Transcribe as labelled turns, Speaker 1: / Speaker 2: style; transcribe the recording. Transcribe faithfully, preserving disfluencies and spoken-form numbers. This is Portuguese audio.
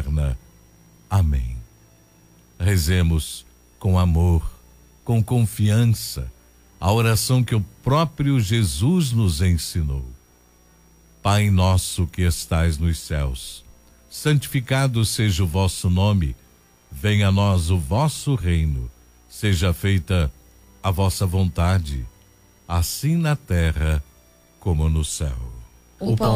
Speaker 1: eterna. Amém. Rezemos com amor, com confiança, a oração que o próprio Jesus nos ensinou. Pai nosso que estais nos céus, santificado seja o vosso nome, venha a nós o vosso reino, seja feita a vossa vontade, assim na terra como no céu.
Speaker 2: O pão